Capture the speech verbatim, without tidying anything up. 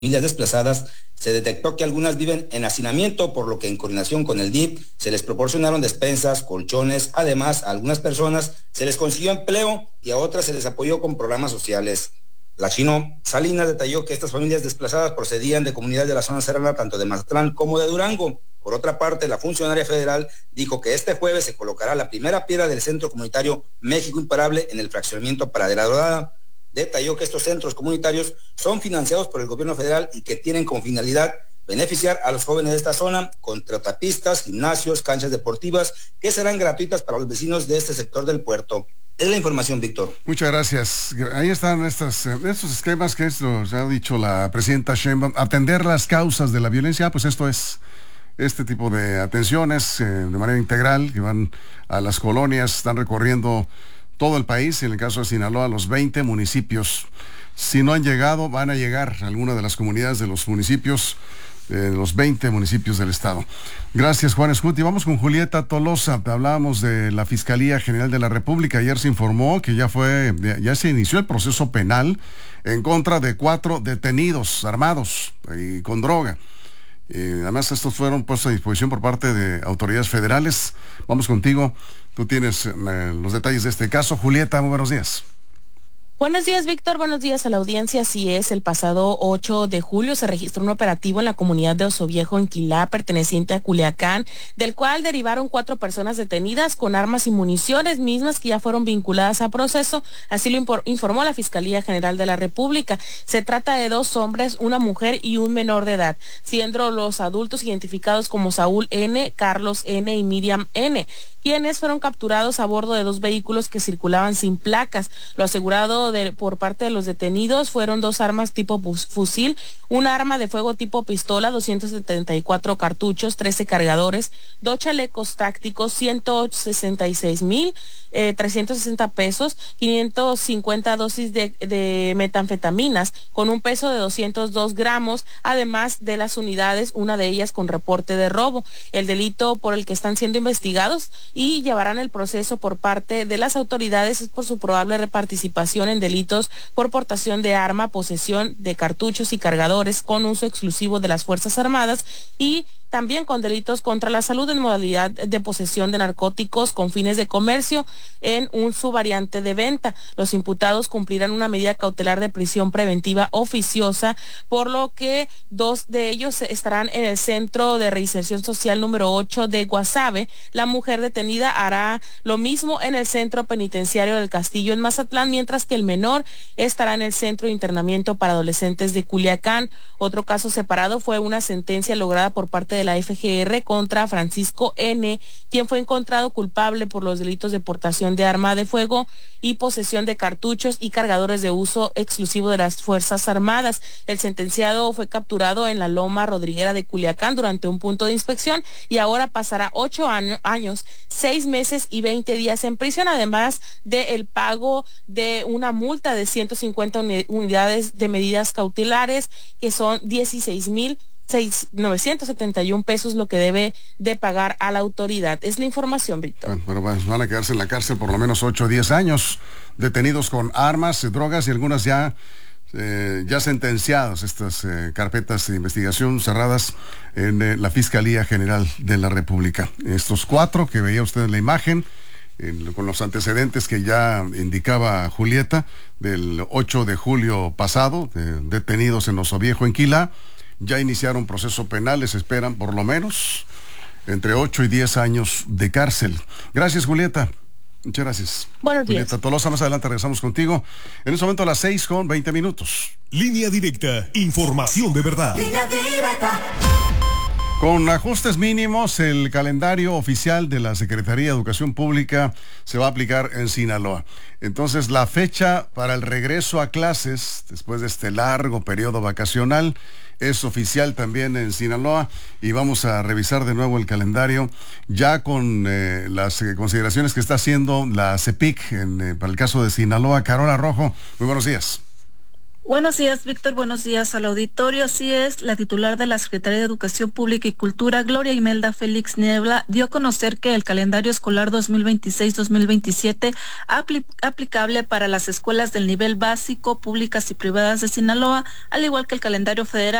familias desplazadas, se detectó que algunas viven en hacinamiento, por lo que en coordinación con el D I F se les proporcionaron despensas, colchones. Además, a algunas personas se les consiguió empleo y a otras se les apoyó con programas sociales. La Chino Salinas detalló que estas familias desplazadas procedían de comunidades de la zona serrana, tanto de Mazatlán como de Durango. Por otra parte, la funcionaria federal dijo que este jueves se colocará la primera piedra del Centro Comunitario México Imparable en el fraccionamiento Pradera Dorada. Detalló que estos centros comunitarios son financiados por el gobierno federal y que tienen como finalidad beneficiar a los jóvenes de esta zona con tratapistas, gimnasios, canchas deportivas que serán gratuitas para los vecinos de este sector del puerto. Es la información, Víctor. Muchas gracias. Ahí están estas, estos esquemas que esto ha dicho la presidenta Sheinbaum. Atender las causas de la violencia, pues esto es este tipo de atenciones eh, de manera integral que van a las colonias, están recorriendo todo el país, en el caso de Sinaloa, los veinte municipios. Si no han llegado, van a llegar a alguna de las comunidades de los municipios, de los veinte municipios del estado. Gracias, Juan Escuti. Vamos con Julieta Tolosa. Hablábamos de la Fiscalía General de la República. Ayer se informó que ya fue, ya se inició el proceso penal en contra de cuatro detenidos armados y con droga. Eh, además, estos fueron puestos a disposición por parte de autoridades federales. Vamos contigo. Tú tienes eh, los detalles de este caso. Julieta, muy buenos días. Buenos días, Víctor. Buenos días a la audiencia. Así es, el pasado ocho de julio se registró un operativo en la comunidad de Osoviejo, en Quilá, perteneciente a Culiacán, del cual derivaron cuatro personas detenidas con armas y municiones, mismas que ya fueron vinculadas a proceso. Así lo informó la Fiscalía General de la República. Se trata de dos hombres, una mujer y un menor de edad, siendo los adultos identificados como Saúl N., Carlos N. y Miriam N., quienes fueron capturados a bordo de dos vehículos que circulaban sin placas. Lo asegurado de, por parte de los detenidos fueron dos armas tipo fusil, una arma de fuego tipo pistola, doscientos setenta y cuatro cartuchos, trece cargadores, dos chalecos tácticos, ciento sesenta y seis mil trescientos sesenta pesos, quinientos cincuenta dosis de, de metanfetaminas con un peso de doscientos dos gramos, además de las unidades, una de ellas con reporte de robo. El delito por el que están siendo investigados y llevarán el proceso por parte de las autoridades es por su probable reparticipación en delitos por portación de arma, posesión de cartuchos y cargadores con uso exclusivo de las Fuerzas Armadas y también con delitos contra la salud en modalidad de posesión de narcóticos con fines de comercio en un subvariante de venta. Los imputados cumplirán una medida cautelar de prisión preventiva oficiosa, por lo que dos de ellos estarán en el Centro de Reinserción Social número ocho de Guasave. La mujer detenida hará lo mismo en el Centro Penitenciario del Castillo en Mazatlán, mientras que el menor estará en el Centro de Internamiento para Adolescentes de Culiacán. Otro caso separado fue una sentencia lograda por parte de de la F G R contra Francisco N., quien fue encontrado culpable por los delitos de portación de arma de fuego y posesión de cartuchos y cargadores de uso exclusivo de las Fuerzas Armadas. El sentenciado fue capturado en la Loma Rodriguera de Culiacán durante un punto de inspección y ahora pasará ocho año, años, seis meses y veinte días en prisión, además del pago de una multa de ciento cincuenta unidades de medidas cautelares, que son dieciséis mil novecientos setenta y uno pesos lo que debe de pagar a la autoridad. Es la información, Víctor. Bueno, pero van a quedarse en la cárcel por lo menos ocho o diez años, detenidos con armas, drogas y algunas ya eh, ya sentenciados, estas eh, carpetas de investigación cerradas en eh, la Fiscalía General de la República. Estos cuatro que veía usted en la imagen, en, con los antecedentes que ya indicaba Julieta, del ocho de julio pasado, eh, detenidos en Osoviejo, en Quilá, ya iniciaron proceso penal, les esperan por lo menos entre ocho y diez años de cárcel. Gracias, Julieta. Muchas gracias. Buenos días. Julieta Tolosa, más adelante regresamos contigo. En este momento a las seis con veinte minutos. Línea directa, información de verdad. Línea directa. Con ajustes mínimos, el calendario oficial de la Secretaría de Educación Pública se va a aplicar en Sinaloa. Entonces, la fecha para el regreso a clases, después de este largo periodo vacacional, es oficial también en Sinaloa, y vamos a revisar de nuevo el calendario ya con eh, las eh, consideraciones que está haciendo la CEPIC en, eh, para el caso de Sinaloa. Carola Rojo, muy buenos días. Buenos días, Víctor. Buenos días al auditorio. Así es, la titular de la Secretaría de Educación Pública y Cultura, Gloria Imelda Félix Niebla, dio a conocer que el calendario escolar dos mil veintiséis dos mil veintisiete apli- aplicable para las escuelas del nivel básico, públicas y privadas de Sinaloa, al igual que el calendario federal,